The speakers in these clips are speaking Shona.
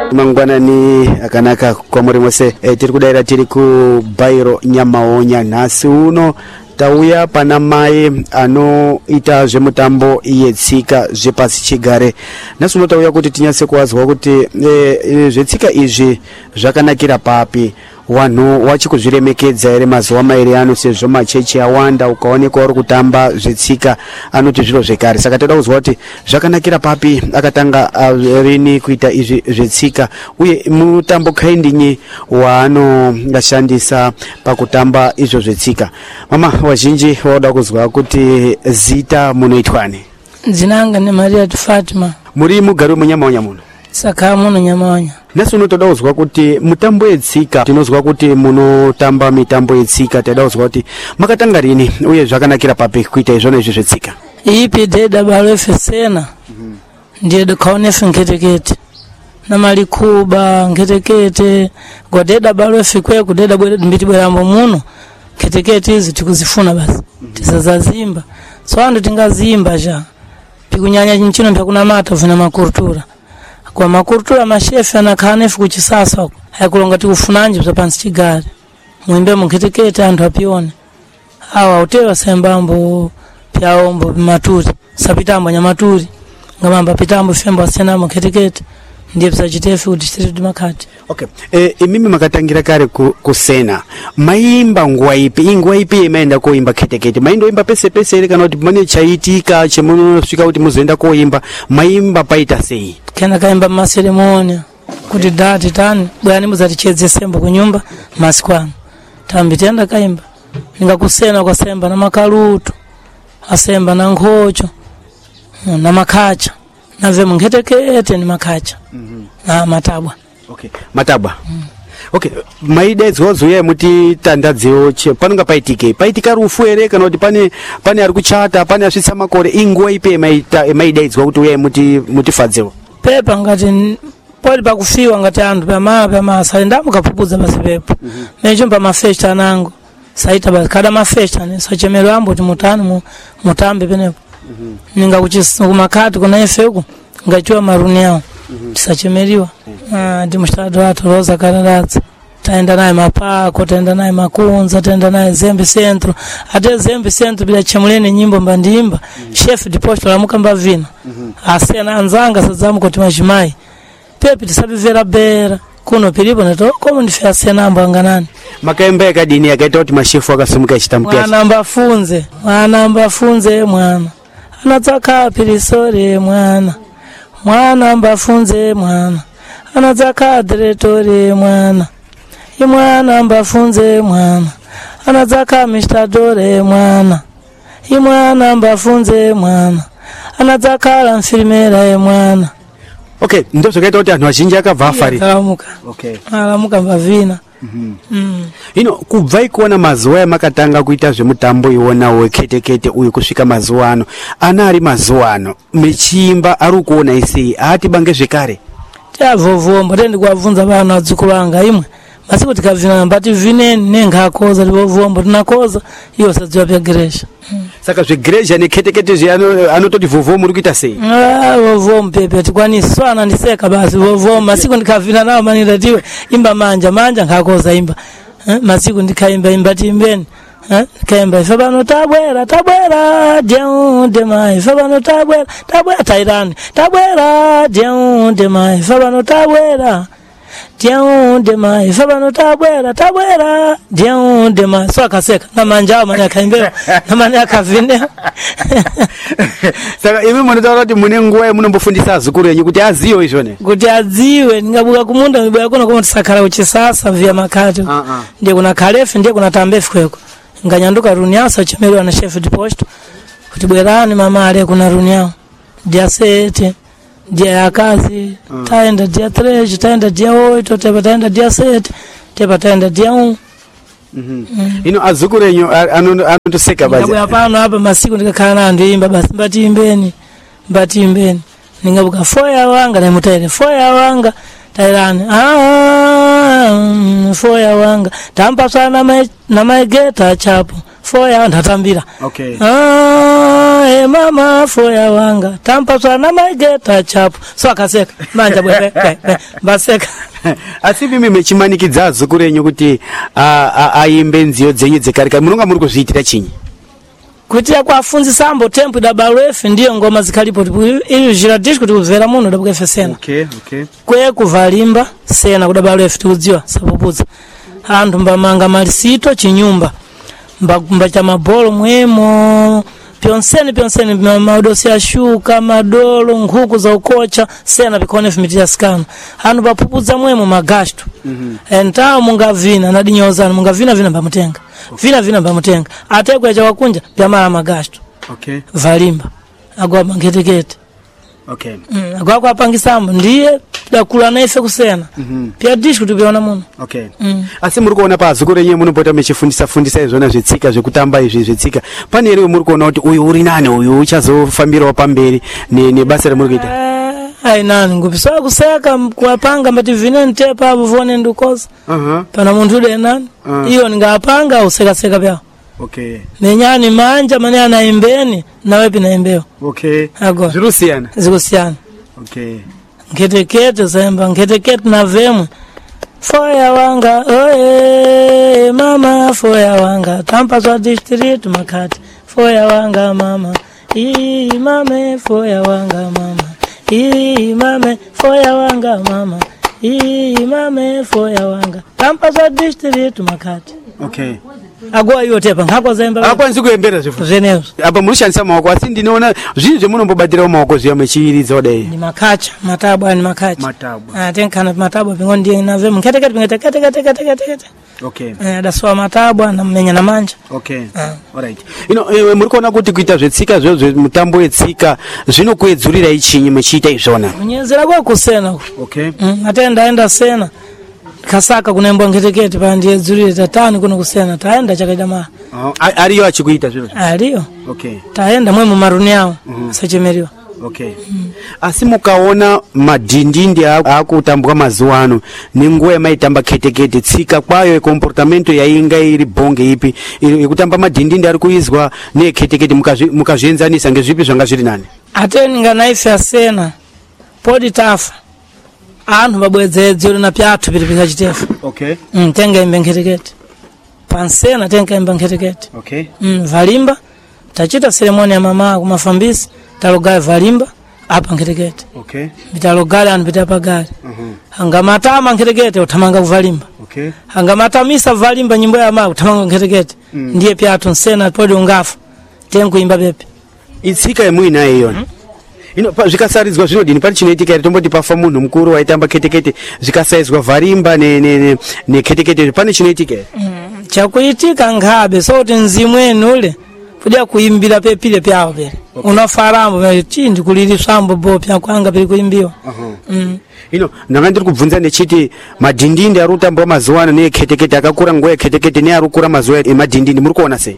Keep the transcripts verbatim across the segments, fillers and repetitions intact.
mangwana ni akanaka kwa muri mose e, tiri kudaira tiri ku Bairo Nyamaonya nasi uno tauya pana mai ano ita zvemutambo yetsika zvepasi chigare nasi uno tauya kuti tinyase kuwazwa kuti e, e, zvetsika izvi zvakanakira papi wanhu wachikuzviremekedza ere mazuva mairi ano sezvo machechi awanda ukaoneka uri kutamba zvetsika anoti zviro zvekare saka toda kuzwa kuti zvakanakira papi akatanga uh, rini kuita izvi zvetsika uye mutambo kaindinyi waanongashandisa pakutamba izvo zvetsika. Mama wazhinji wauda kuzwa kuti zita munoitwani? Zinanga ni Maria Fatima. Muri mugari munyamaonya muno? Saka muno Nyamaonya. Nasi unotoda kuzwa kuti mutambo yetsika tinozwa kuti munotamba mitambo yetsika toda kuzwa kuti makatanga rini uye zvakanakira papi kuita izvona izvi zvetsika? Ipi deda balofe sena mm -hmm. ndiye dikaonefe nketekete na malikuba nketekete godeda balofe kwe kudeda bwede mbiti bwerambo muno nketekete izi tikuzifuna basi mm -hmm. tisazazimba so ando tingazimba ja pikunyanya nchino ndakuna mata vina makultura kwa makultura mashefi anakhanefu kuchisasa hakulonga tikufunanje bzapansi chigari muimbe munketekete andu apione awa utewa sembambo pyaombo maturi sapitambo nyamaturi ngamamba pitambo fembo asena munketekete ndiye bzachitefu kuti chitiri makati. Okay. Eh mimi makatangira kare ku, kusena maimba nguwa ipi ingwa ipi imeenda koimba ketekete maindo imba pese pese ile kana kuti mane chaitika chemunosvika kuti muzoenda koimba maimba paita sei? Kana kaimba maseremonia kuti dati tani bwana muzati chedze sembo kunyumba masikwana tambi tenda kaimba ningakusena kwa semba na makalutu asemba na ngocho na makacha na ve mungetekete ni makacha mm -hmm. na matabwa. Okay, matabwa. Mm. Okay, maide zozo ye muti tandadzeo che panonga paitike paitika rufu ere kana kuti pane pane ari kuchata pane asvitsa makore ingwa ipe maita maide zwa kuti uye muti mutifadzeo pepa ngati poli pakufiwa ngati andu pama pama saindamu kapupudza basi pepo mm -hmm. mecho pa mafesta nango saita basi kada mafesta ne sachemelo ambo kuti mutani mutambe penepo mm -hmm. ninga kuchimakati kuna efeko ngachwa maruni yao mm -hmm. tisachemeliwa mm -hmm. ah ndi mstado watu roza kararadza taenda naye mapako taenda naye makunza taenda naye Zembe Centro ate Zembe Centro bila chemulene nyimbo mbandimba mm -hmm. chef de poste la mukamba vina mm -hmm. asena anzanga sazamu kuti majimai pepe tisabivera bera kuno pilipo nato komo ndifya sena mbanganani makaembe kadini yakaita kuti mashefu akasumuka chitampia mwana mbafunze mwana mbafunze mwana anadzaka pirisore mwana mwana mbafunze mwana anadzaka diretore mwana imwana mbafunze mwana anadzaka mistadore mwana imwana mbafunze mwana anadzaka mfilmera mwana. Okay, ndo sokaita kuti anhu azhinji akabva afari. Alamuka. Okay. Alamuka mbavina. Mhm. Mm. Ino kubva ikuona mazuva yamakatanga kuita zvemutambo iwona weketekete uyu kusvika mazuva ano ana ari mazuva ano mechimba ari kuona isei ati bange zvekare tavovomba tendi kuabvunza vana adzukuru anga imwe masiku tikavhina mbati vineni nengakoza tivovomba tinakoza iyo sadziwa pyageresha. Mm. Saka zvegeresha neketekete zve anototi vovo muri kuita sei? Ah vovo mpepe tikwanisi so anandiseka basi vovo masiku ndikavhina nawo manira tiwe imba manja manja ngakoza imba eh? Masiku ndikaimba imba timbeni eh? Kaimba ife bano tabwera tabwera deu de mai ife bano tabwera tabwera tairani tabwera deu de mai ife bano tabwera deu de mai ife bano tabwera tabwera deu de mai so akaseka na manja manya kaimba na manya kavine. Saka imi munotara kuti mune nguwa munombofundisa azukuru yenyu kuti aziwe izvone kuti adziwe ningabuka kumunda miboya kuno kuti sakala uchisasa vya makati uh -uh. Ndiye kuna kalefu ndiye kuna tambefu kweko nganyanduka runiasa chemeliwa na chef de poste kuti bwerani mama ale kuna runiao dia sete dia akazi uh. taenda dia treje taenda dia oito tepa taenda dia sete tepa taenda dia un. Mhm. Mm. Ino azukuru yenyu anondoseka bazi. Ngabuya pano hapa masiku ndikakhala na ndimba basi mbati imbeni mbati imbeni ningabuka foya wanga na mutaire foya wanga tairani ah foya wanga tampa sana na maigeta chapo foya ndatambira. Okay. Ah e mama foya wanga tampaswa na mageta chapo so akaseka manja bwe baseka asi mimi mechimanikidzazo kurenyu kuti aimbe nziyo dzenyu dzekarika munonga muri kuzviitira chinyi kuitira kwafunzisa ambo tempo da barefu ndiyo ngoma zikalipo ili jiradishi kuti kuvera muno da bwefe sena okay okay kwe kuvalimba sena kuda barefu tuziwa sapupuza andu mbamanga malisito chinyumba mba, mba cha mabolo mwemo pionseni pionseni maudosi ya shuka madolo nkuku za ukocha sena vikone fimitia skana andu bapupuza mwemo magashtu mm -hmm. entao munga vina na dinyozana munga vina vina mbamutenga okay. vina vina mbamutenga atekwe ya wakunja piamara magashtu okay. valimba agwa mangetekete okay. mm, agwa kwa pangisambo ndiye dakula naife kusena mm -hmm. pia dishi kutubiona muno okay. mm. asi muri kuona pazukuru yenye munopota mechifundisa fundisa izvona zvetsika zvekutamba izvi zvetsika pane ere muri kuona kuti uyu uri nani uyu uchazofambirawo pamberi nebasa remuri kuita ai nani ngupisoa kuseka kuwapanga mbati vine ntepa abo vone ndukoza uh -huh. pana muntu ude nani uh. iyo ningapanga useka seka pia okay. nenyani manja mani anaimbeni na wepi naimbeo okay. Ago. Zirusiana Zirusiana okay. Ngetekete zemba ngetekete na vemu foya wanga oe mama foya wanga tampaswa district makati foya wanga mama ii mame foya wanga mama ii mame foya wanga mama ii mame foya wanga tampaswa district makati okay. agwa yote pa ngakwa zemba apa nzikuembera zvifu zenezo apa murishandisa maoko asi ndinoona zvinhu zvemunombobatira maoko zviya mechiiridza kudai ni makacha matabwa ni makacha matabwa ah tenkana matabwa pingo ndiye na vemu ngetekete pingete kete kete kete kete okay. eh daswa matabwa na menya na manja okay. uh. alright you know e, muri kuona kuti kuita zvetsika zvo mutambo wetsika zvinokuedzurira ichinyi mechiita izvona kunyezera kwa kusena okay. mm, atenda enda sena kasaka kunembo ngetekete pa ndiye dzurire tatani kuno kusena taenda chakaida ma uh, ariyo achikuita zviro ariyo okay. taenda mwe mu maruni yao uh -huh. sachemeriwa okay. mm. asi mukaona madhindindi akutambwa mazuwa ano nenguwa yamaitamba ketekete tsika kwayo comportamento yainga iri bonge ipi yekutamba madhindindi ari kuizwa neketekete mukazvienzanisa ngezvipi zvanga zviri nani ateni nganaife asena podi tafa anhu babwedzedzero na pyathu pilipika chitefu okay. mm, tenga imbe ngetekete pansena tenga imbe ngetekete okay. mm, valimba tachita seremoni ya mama kumafambisi talogale valimba apa ngetekete okay. bitalogale anu bitapa gari uh -huh. hangamatama ngetekete utamanga kuvalimba okay. hangamatamisa valimba nyimbo ya mama utamanga ngetekete mm. ndiye pyathu nsena podi ungafa tengu imba bepe itsika yemuinayo iyona mm -hmm. ino zvikasaridzwa zvinodini pari chinoitika iri tomboti pafa munhu mukuru waitamba ketekete zvikasaizwa varimba ne ne ne, ne ketekete pane chinoitika mm, chakuitika ngabe so kuti nzimweni ule kudia kuimbira pepile pyao pele okay. unafarambo chindi kuliri sambo bo pya kwanga pili kuimbiwa uh -huh. mm. ino ndanga ndiri kubvunza nechiti madhindindi ari kutambwa mazuwa ano neketekete akakura nguwa yeketekete ne ari kukura mazuwa emadhindindi muri kuona sei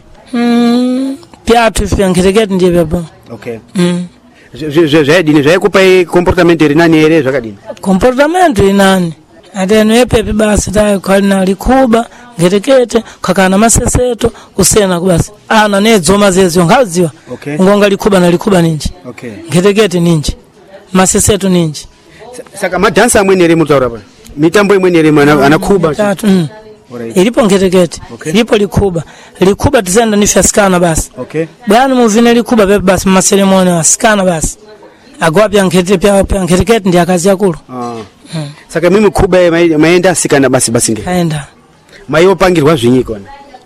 mm, pyatu pya ketekete ndiye babo okay mm. zvaidini zvaikupai comportamento iri nani ere zvakadini comportamento inani ateno epepe basi tayo kalina likuba ngetekete kakana maseseto kusena kubasi ana nedzoma zezo ngaziwa okay. ngonga likuba na likuba ninji okay. ngetekete ninji maseseto ninji saka madansa amweni ere mutaura pa mitambo imweni ere mana anakuba tatu mm. Alright. Ilipo ngetekete okay. Ilipo likuba likuba tizenda nifya skana basi okay. Bwana muvine likuba pepe basi maseremoni wa skana basi agwapya nkete pya pya ngetekete ndi akazi yakulu ah hmm. Saka mimi kuba maenda sikana basi basi nge kaenda mayo pangirwa zvinyiko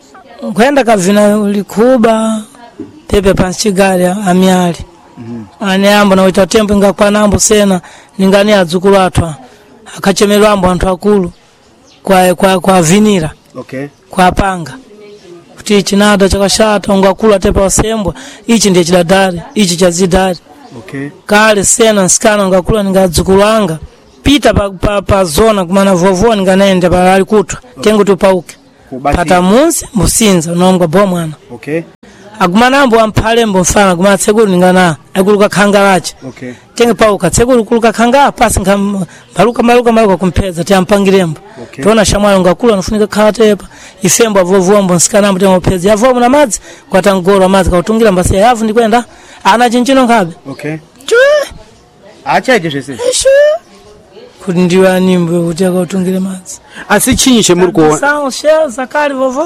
na kwenda kavina likuba pepe panchigari amyali mhm mm ane ambo na wita tempo ngakwana ambo sena ningani adzukulu atwa akachemelwa ambo antu akulu kwa kwa kwa vinira okay kwa panga kuti chinada chakashata ngakula tepa wasembwa ichi ndiye chidadari ichi cha zidari okay kale sena skana ngakula ningadzukulanga pita pa, pa, pa zona kumana vovo nganaenda pa alikutwa okay. Tengo tupauke pata munsi musinza nongwa bomwana okay agumanambo amphale mbofana kuma tsekulu ningana akuluka khangalache okay tenge pauka tsekulu kuluka khanga pasi ngam baluka maluka maluka kumpeza tiampangirembo okay. Tona shamwalo ngakula nofunika khatepa ifembo vovombo nsikana mtengo peza yavomo na madzi kwatangora madzi kautungira mbasi yavu ndikwenda ana chinchino ngabe okay chwe acha jese kuti ndiwa nimbo kuti akautungire madzi asi chinyi chemuri kuona são cheios zakari vovó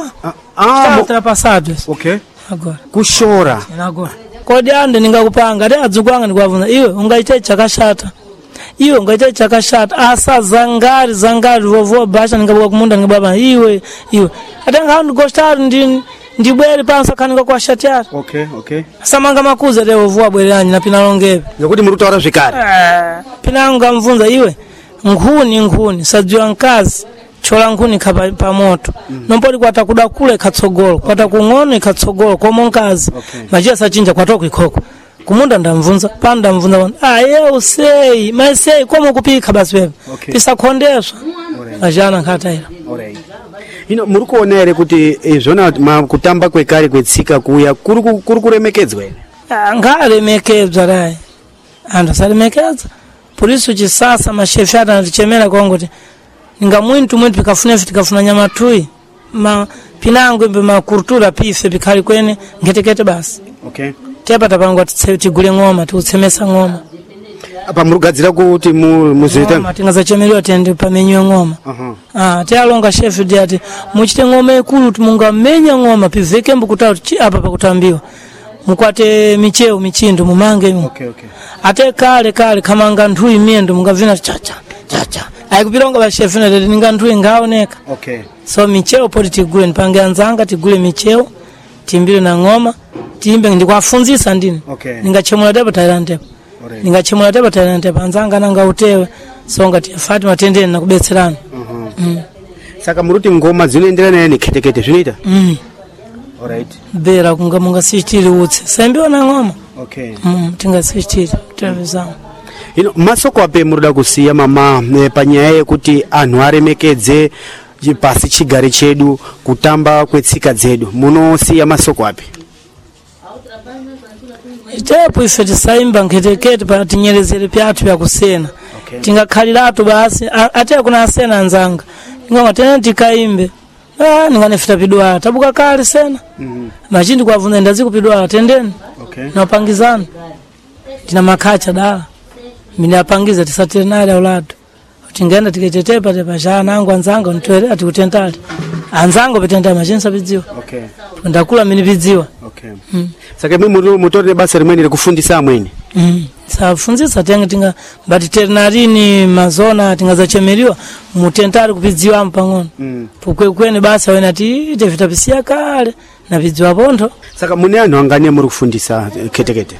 ah ultrapassados okay agora kushora agora kodi ande ningakupanga ati adzukanga ndikuvavunza iwe ungaite chakashata iwe ungaite chakashata asa zangari zangari vovó basha ningabuka kumunda ningababa iwe iwe ati ngahandi gostari ndi ndibwere pansa kaninga kwa shatiari okay okay samanga makuza leo vovó abwereranyi na pinalongebe ngekuti muri kutaura zvikari pinanga mvunza iwe nkhuni nkhuni sadziwa nkazi chola nkhuni khapa pa moto mm. nompoli kwata kuda kule katsogolo kwata okay. kung'ono ikatsogolo komo nkazi okay. majia sachinja kwatoko ikoko kumunda ndamvunza panda mvunza ah ye usei maisei komo kupika basi wewe okay. pisa kondeswa majana khataira alright ino muri kuona ere kuti zvona kutamba kwekare kwetsika kuya kuri kuri kuremekedzwa ere ngaremekedzwa rai andu salemekedzwa por isso chisasa mashefi atatichemera kwangoti ninga mwintu mwintu pikafuna tikafuna nyama tui ma pinango mbe makultura pife pikali kwene ngetekete basi okay tepa tapangwa tigule ngoma tutsemesa ngoma apa murugadzira kuti muzita ngoma tingazachemelwa tende pamenywe ngoma aha ah tialonga chef diati muchite ngoma ekulu timunga menya ngoma piveke mbukutao apa pakutambiwa mukwate micheo michindo mumange okay okay ate kale kale kamanga ntui miendo mungavina chacha chacha ayikupironga ba chef na dedi ninga ntui ngaoneka okay so micheo poti tigule nipange anzanga tigule micheo timbile na ngoma timbe ndikwafunzisa ndini okay ningachemula deba Thailand deba ningachemula deba Thailand deba anzanga nanga utewe songa tia Fatima tendeni na kubetserana mhm mm. Saka muruti ngoma zinoenderana ne ketekete zvinoita mhm alright bera kunga munga sitiri utse sembiwa na ngoma okay mhm tinga sitiri tavizana ino masoko ape muruda kusiya mama e, panyaye kuti anhu aremekedze pasi chigare chedu kutamba kwetsika dzedu munosiya masoko ape itepo ife tisaimba ngetekete pa tinyerezere pyatu ya kusena okay. Tingakhaliratu basi ate kuna asena nzanga ngoma tena tikaimbe ah ninganefita pidwa tabuka kali sena mhm mm machindi kwavunza ndaziku pidwa tendeni okay napangizana tina makacha dala mimi apangiza tisatenali aulado tingenda tiketetepa tepa jana angu anzanga ntwere ati kutentali anzanga betenda machinsa bidziwa okay ndakula mini bidziwa okay mm. Saka mimi mutore basa rimweni rekufundisa amweni mm. Safunzisa tenge tinga batiternarini mazona tingazachemeliwa mutentali kubidziwa mpang'ono mm. Pukwe kwene basa wena ati tevitapisia kale na bidziwa pontho saka mune anhu angane muri kufundisa ketekete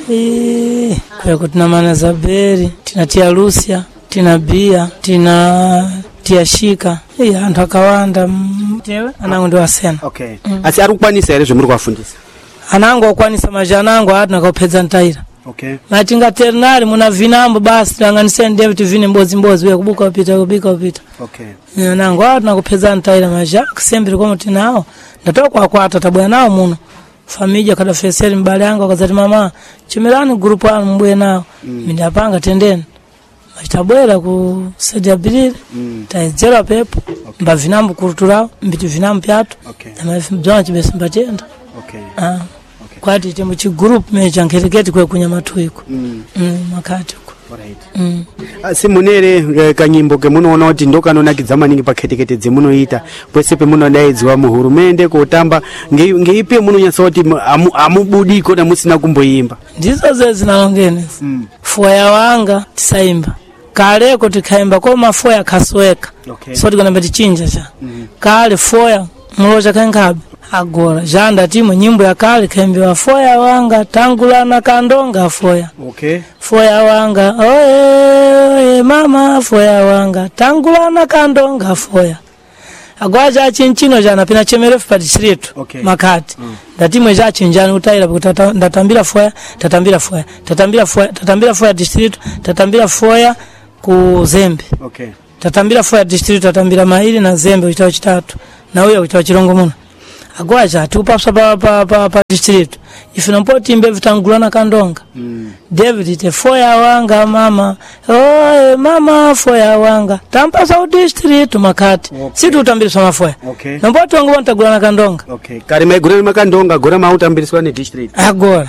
eh kwa kuti na mana zaberi tina tia Lucia tina bia tina tia shika eh anthu akawanda tewe anangu ndo asena okay mm. Asi ari kukwanisa ere zvomuri kwafundisa anangu akwanisa majana angu ati nakopedza ntaira okay matinga ternari muna vinambo basi tanganise David vine mbozi mbozi we kubuka upita kubika upita okay nangu ati nakopedza ntaira maja kusembere kwa muti nao ndatoka kwa atabwa nao muno famija kada feseri mbali yangu akazati mama chimirani group anu mbwe nao mm. Mimi apanga tendeni machitabwera ku sejabilire mm. Taizera pepo okay. Mbavinambo kuruturao mbiti vinambo pyatu okay. Amafibzona chibesimba tenda okay ah okay. Kwati temu chi group meja ngereketi kwe kunyamatuiko mm. mm makati uko alright mm. Asi munere kanyimbo ke munoona kuti ndokanonakidza maningi paketekete dzemunoita pwese pe munodaidzwa muhurumende kotamba ngeipe munonyasa kuti amubudi kona musina kumboimba ndizo zezi nalongene mm. Foya wanga tisaimba kale ko tikaimba ko mafoya kasweka okay. So tikona mbeti chinja cha mm. Kale foya muloja kangabe agora janda timu nyimbo ya kale kaimbiwa foya wanga tangulana kandonga foya okay foya wanga oye oye mama foya wanga tangulana kandonga foya agwaja chinchino jana pina chemerefu pa district okay. Makati mm. Ndatimwe ja chinjana utaira kutata ndatambira foya tatambira foya tatambira foya tatambira foya district tatambira foya ku Zembe okay tatambira foya district tatambira Maili na Zembe uchitao chitatu na uyo uchitao chirongo muno agwaja tupapsa pa pa pa, pa district ifina mpoti imbe vitangulana kandonga mm. David te foya wanga mama oe mama foya wanga tampasa u district Makati okay. Situ utambiriswa mafoya okay. Nampoti wangu wantagulana kandonga okay kari maigurana makandonga gora mautambiriswa ne district agora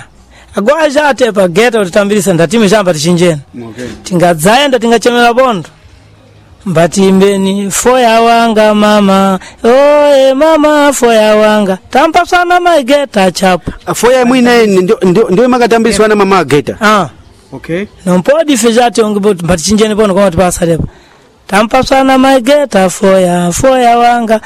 agwaja ate pa geta utambirisa ndatime jamba tichinjeni Okay. tingadzaenda tingachemera bondo mbatimbeni foya wanga mama oe mama foya wanga tampasana mageta chapo Foya mwina ndio ndio ndio makatambiswa na mama geta. ah Okay. nompodi fejati ongebot mbatichinjeni bondo kwa tipasa lepa tampasana mageta foya foya wanga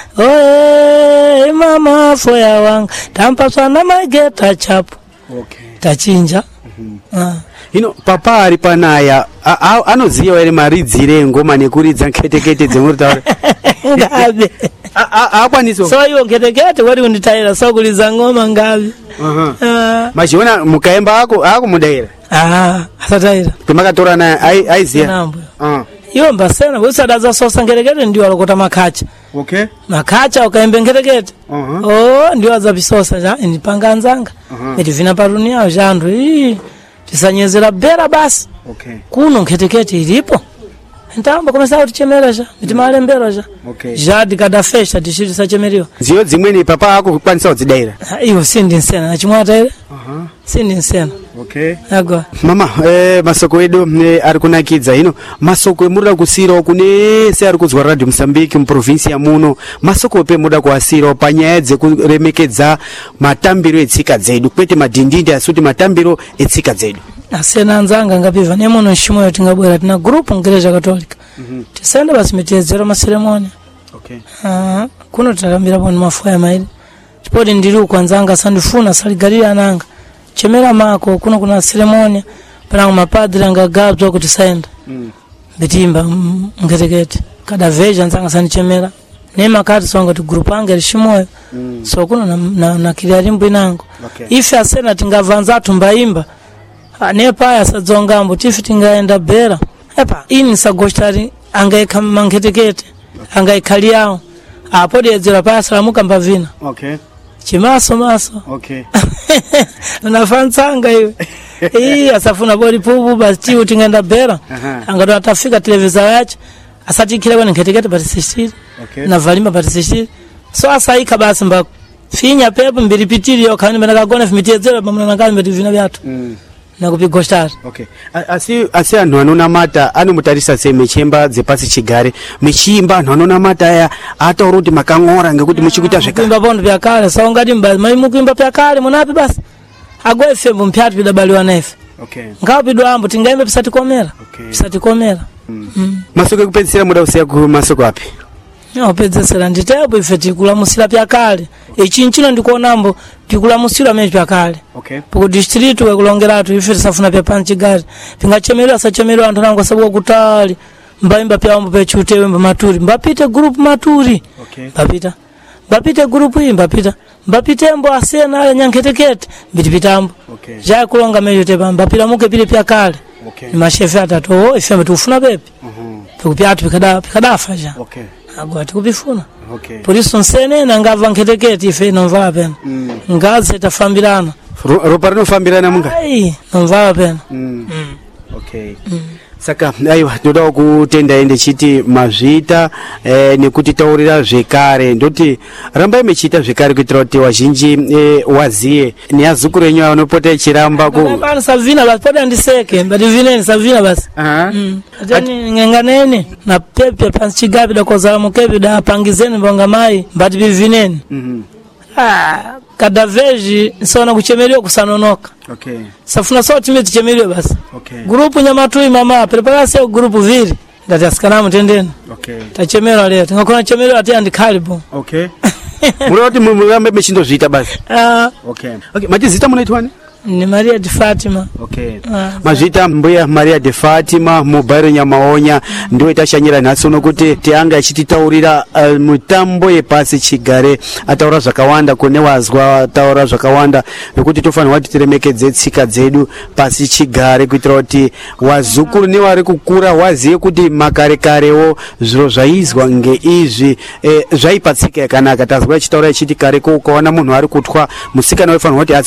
oe mama foya wanga tampasana mageta chapo Okay. tachinja Mhm. ah Ino papa ari panaya anoziva ere maridzire ngoma nekuridza nketekete dzemuritaura ngabe akwaniso so iwo nketekete wari unditaira so kuliza ngoma ngabe aha ah machiona mukaemba ako akumudaira ah asataira pemakatorana aiziya nambo ah iwo mbasena usadaza sosa nketekete ndio alokota makacha okay makacha ukaembe nketekete aha oh ndio azabisosa ja indipanga nzanga Aha. medivina parunia jando ii tisanyezera bera basi okay kuno nketekete ilipo ntamba komesa utichemera ja mitimale mbero ja okay jadi kadafesha tishiri sachemeriwa ziyo dzimweni papa ako kukwanisa kudzidaira iwo sindi nsena achimwata ile aha sindi nsena okay agwa mama eh, masoko edu eh, ari kunakidza ino masoko emurida kusirawo kunese ari kuzwa radio Mozambique muprovinsi ya muno masoko pe muda kuasirawo panyaya dzekuremekedza matambiro etsika dzedu kwete madhindindi asi kuti matambiro etsika dzedu asena nzanga ngapiva nemuno nshimoyo tingabwera tina grupu ngereja katolika mm tisende basi mitedzero maseremoni okay ah kuno tatambira pano mafuya maili chipodi ndiri ukwanzanga sandifuna saligalira ananga chemera mako kuno kuna seremoni panango mapadri angagadzwa kuti saenda mm bitimba ngetekete kada veja nzanga sandichemera nema kati songa ti grupu ange lishimoyo mm so kuno na, na, na kilialimbu inango okay ife asena tingavanza tumbaimba nepa yasadzongambo tifi tingaenda bera epa ini sagostari angaika manketekete angaikaliao apo dedzera pasalamuka mbavina okay chimaso maso okay unafantsanga iwe ii asafuna bodi pupu basi uti ngenda bera Aha. angado atafika televisa yacho asati kile kwa nketekete patisishiri okay na valima patisishiri so asaika basi mba finya pepo mbiripitiri yokani menakagona fimitiyedzera pamuna nakali mbetivina byatu mm nakupigostari okay A- asi asi anhu anonamata anomutarisa semechemba dzepasi chigare mechimba anhu anonamata aya ataura kuti makang'ora ngekuti muchikuita zvekare kuimba pondo pyakale saungati mbazi mai mukuimba pyakale munapi basi agwa ifembo mpyatu pidabaliwa naife okay ngawo pidwambo tingaimbe pisatikomera okay pisatikomera mm. mm. masoko ekupedzisira muda kusiya ku masoko api opedzesera nditepo ife tikulamusira pyakale ichinchino ndikuonambo tikulamusira mechi pyakale okay puku district wekulongeratu ife tisafuna pyapanchigari pingachemerera sachemerera anthu nango sabuka kutali mbaimba pyambo pechutewe mba maturi mbapite group maturi okay mbapita mbapite group iyi mbapita mbapitembo asena ale nyanketekete mbitipitambo okay ja kulonga mecho tepa mbapita muke pile pyakale okay ni mashefe atatu o ife tufuna pepe mhm pikupyatu pikada pikadafa ja okay agwa tikupifuna okay poliso nsene nangava nketekete ife nomvala pena mm ngaze tafambirana Ro- ropa rinofambirana munga ai nomvala pena mm mm. okay mm. saka aiwa ndoda kutenda ende chiti mazvita eh, nekuti taurira zvekare ndoti rambai mechiita zvekare kuitira kuti wazhinji eh, waziye neazukuru enyu anopota echiramba ku bana savina basi poda ndiseke mbati vineni savina basi aha mm. atani ngenganene na pepe panchigapi da kozala mukepi da pangizeni mbonga mai mbati bivineni mhm ah kada veji nsona kuchemeriwa kusanonoka okay safuna sauti miti chemeriwa basi okay grupu nyamatui mama prepara sio grupu vili ndati asikanamu tendeni okay tachemera leo tingakona chemeriwa ati andikalibo okay muloti murambe mechindozviita basi ah okay okay machizita munoitwani ni Maria de Fatima okay ah mazvita mbuya Maria de Fatima mobile Nyamaonya ndiwe tashanyira nhasi uno kuti tianga achititaurira uh, mutambo yepasi chigare ataura zvakawanda kune wazwa ataura zvakawanda nekuti tofanirwa kuti tiremekedze tsika dzedu pasi chigare kuitira kuti wazukuru nevari kukura waziye kuti makare karewo zviro zvaizwa ngeizvi eh, zvaipa tsika yakanaka tazwa chitaura chiti kare ko ukaona munhu ari kutwa musikana wefanirwa kuti